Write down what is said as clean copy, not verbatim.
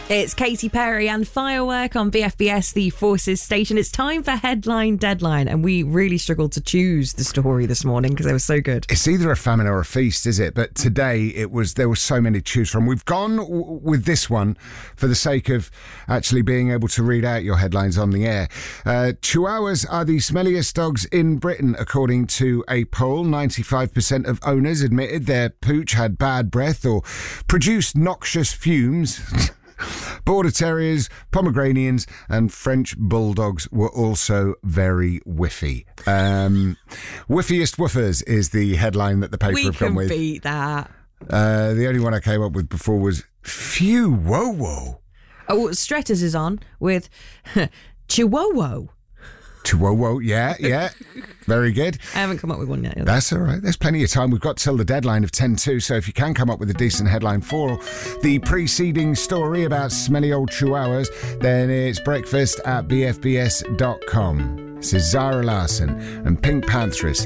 It's Katy Perry and Firework on BFBS, the Forces station. It's time for Headline Deadline, and we really struggled to choose the story this morning because they were so good. It's either a famine or a feast, is it? But today there were so many to choose from. We've gone with this one for the sake of actually being able to read out your headlines on the air. Chihuahuas are the smelliest dogs in Britain, according to a poll. 95% of owners admitted their pooch had bad breath or produced noxious fumes. Border Terriers, Pomeranians and French Bulldogs were also very whiffy. Whiffiest woofers is the headline that the paper have come with. We can beat that. The only one I came up with before was Phew Whoa Whoa. Oh, Stretters is on with Chihuahua. Chihuahua, yeah. Very good. I haven't come up with one yet. That's all right. There's plenty of time. We've got till the deadline of 10:02, so if you can come up with a decent headline for the preceding story about smelly old chihuahuas, then it's breakfast@bfbs.com. This is Zara Larsson and Pink Panthers.